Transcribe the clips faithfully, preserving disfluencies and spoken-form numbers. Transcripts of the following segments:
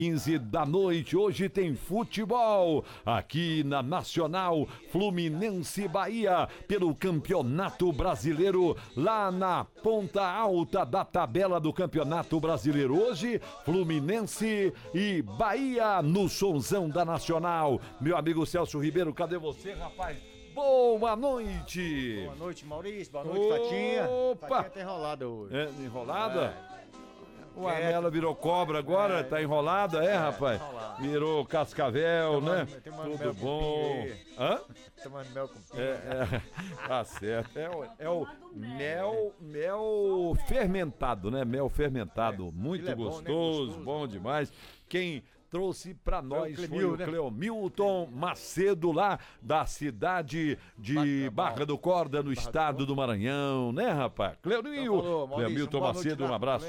quinze da noite, hoje tem futebol aqui na Nacional, Fluminense Bahia, pelo Campeonato Brasileiro, lá na ponta alta da tabela do Campeonato Brasileiro. Hoje, Fluminense e Bahia no sonzão da Nacional. Meu amigo Celso Ribeiro, cadê você, rapaz? Boa noite! Boa noite, Maurício. Boa noite, Tatinha. Opa! Tatinha tá enrolada hoje. É, enrolada? É. Ué, Quieto. ela virou cobra agora, é, tá enrolada, é, é rapaz? Enrolada. Virou cascavel, tomando, né? Tomando Tudo bom. Hã? Tomando mel com pinga. É, é, tá certo. É o, é o mel, mel fermentado, né? Mel fermentado. É. Muito é gostoso, bom, né? Gostoso, bom demais. Quem trouxe pra nós foi, Clemil, foi o né? Cleomilton Macedo, lá da cidade de Barra, Barra do Corda, no Barra estado do, do Maranhão, né, rapaz? Cleomil, então, Cleomilton Macedo, um abraço.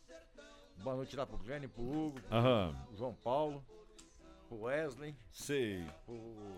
Boa noite lá pro Glênio, pro Hugo, Aham. pro João Paulo, pro Wesley. Sei. Pro...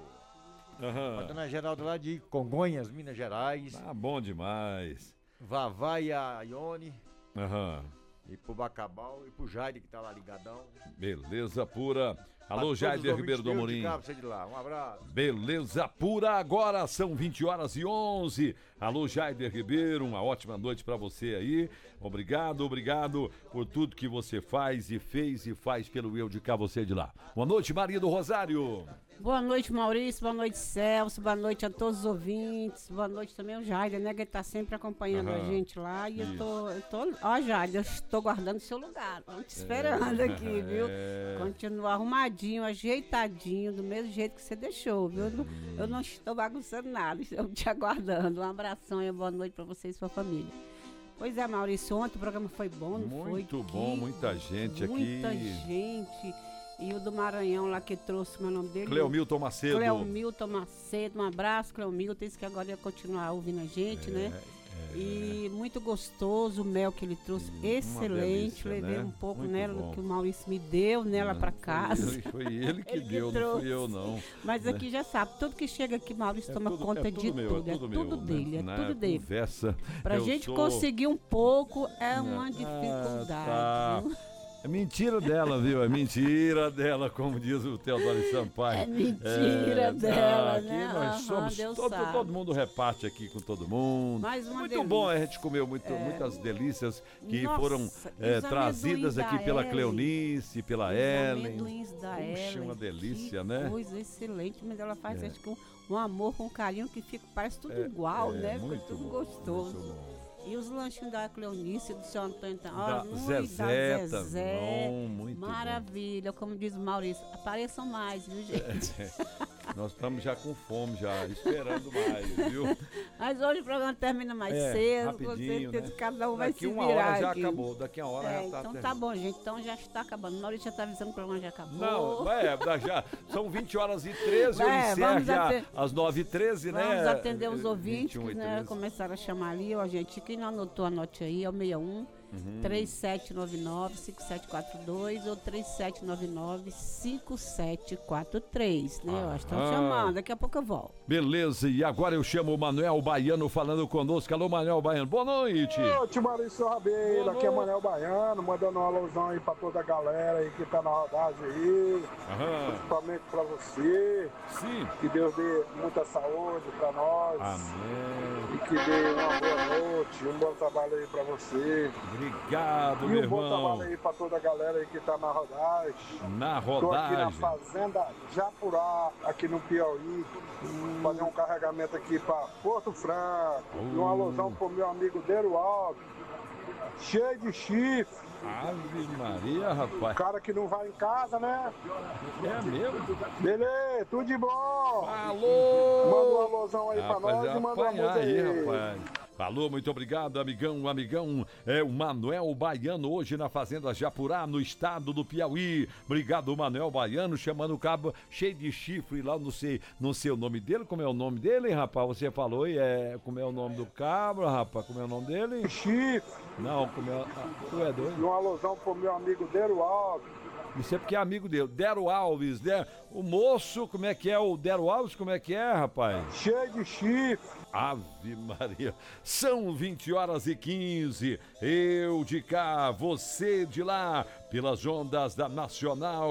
Aham. Pra dona Geraldo lá de Congonhas, Minas Gerais. Ah, bom demais. Vavá e a Ione. Aham. E pro Bacabal e pro Jaide que tá lá ligadão. Beleza pura. Alô, Jaide Ribeiro do Amorim. Um abraço. Beleza pura, agora são vinte horas e onze. Alô, Jaide Ribeiro, uma ótima noite pra você aí. Obrigado, obrigado por tudo que você faz e fez e faz pelo Eu de Cá, você de lá. Boa noite, Maria do Rosário. Boa noite, Maurício. Boa noite, Celso. Boa noite a todos os ouvintes. Boa noite também ao Jaide, né? Que ele tá sempre acompanhando Aham. a gente lá. E Isso. eu tô, eu tô. Ó, Jaide, eu estou guardando seu lugar. Tô te esperando é. aqui, viu? É. Continua arrumadinho, ajeitadinho, do mesmo jeito que você deixou, viu? Hum. Eu não estou bagunçando nada, estou te aguardando. Um abração e boa noite pra você e sua família. Pois é, Maurício, ontem o programa foi bom, não foi? Muito bom, que... muita gente muita aqui. Muita gente. E o do Maranhão lá que trouxe, o meu nome dele? Cleomilton Macedo. Cleomilton Macedo, um abraço, Cleomilton. Disse que agora ia continuar ouvindo a gente, é, né? É, e muito gostoso o mel que ele trouxe, hum, excelente. Delícia, levei né? um pouco muito nela bom. do que o Maurício me deu, nela para casa. Foi, foi ele que ele deu, que não fui eu não. Mas né? aqui já sabe, tudo que chega aqui, Maurício é toma tudo, conta é tudo de meu, tudo. É tudo, é tudo meu, dele, né? é tudo dele. Conversa. Pra gente sou... conseguir um pouco é uma ah, dificuldade. Tá. É mentira dela, viu? É mentira dela, como diz o Teodoro Sampaio. É mentira é, dela, aqui né? nós Aham, somos, todo, todo mundo reparte aqui com todo mundo. Mais uma muito delícia. bom, a gente comeu muito, é. muitas delícias que Nossa, foram é, trazidas aqui pela Ellen. Cleonice, pela os Ellen. amendoins da Puxa, Ellen. uma delícia, que né? coisa excelente, mas ela faz é. acho que um, um amor com um carinho que fica, parece tudo é, igual, é, né? Muito Fica tudo bom, gostoso. Muito bom. E os lanchinhos da Cleonice, do seu Antônio, da, ó, Zezé, da Zezé, bom, muito maravilha, bom. Como diz o Maurício, apareçam mais, viu, gente? É. Nós estamos já com fome, já esperando mais, viu? Mas hoje o programa termina mais é, cedo, com certeza, né? Cada um vai daqui se virar uma hora já aqui. acabou, daqui a uma hora é, já tá Então terminando. tá bom, gente, então já está acabando. Na hora já tá avisando que o programa já acabou. Não, é, já, são vinte horas e treze, eu é, encerro já atend... às nove e treze, né? Vamos atender os ouvintes, vinte e um que né, começaram a chamar ali, ó, gente, quem não anotou, anote aí, é o seis um Uhum. três sete nove nove, cinco sete quatro dois ou três sete nove nove, cinco sete quatro três, né? Ah, estão chamando, daqui a pouco eu volto. Beleza, e agora eu chamo o Manuel Baiano falando conosco. Alô, Manuel Baiano, boa noite. Boa noite, Maurício Rabeiro, aqui é Manuel Baiano, mandando um alusão aí pra toda a galera aí que tá na rodagem aí, Aham. principalmente pra você. Sim. Que Deus dê muita saúde pra nós. Amém. E que dê uma boa noite, um bom trabalho aí pra você. Obrigado, e meu um bom irmão. trabalho aí pra toda a galera aí que tá na rodagem. Na rodagem. Tô aqui na Fazenda Japurá, aqui no Piauí, hum. fazer um carregamento aqui pra Porto Franco. Uh. E uma alusão pro meu amigo Deiro Alves, cheio de chifre. Ave Maria, rapaz. Cara que não vai em casa, né? É mesmo? Beleza, tudo de bom. Alô. Manda uma alusão aí rapaz, pra nós e manda uma música aí. aí, rapaz. Alô, muito obrigado, amigão, amigão. É o Manuel Baiano, hoje na Fazenda Japurá, no estado do Piauí. Obrigado, Manuel Baiano, chamando o cabo cheio de chifre lá, não sei, não sei o nome dele, como é o nome dele, hein, rapaz? Você falou aí, é, como é o nome do cabra, rapaz? Como é o nome dele? Chifre. Não, como é... Ah, tu é doido? E uma alusão pro meu amigo Deiro Alves, Isso é porque é amigo dele. Dero Alves, né? O moço, como é que é? O Dero Alves, como é que é, rapaz? Cheio de chifre. Ave Maria. São vinte horas e quinze. Eu de cá, você de lá, pelas ondas da Nacional.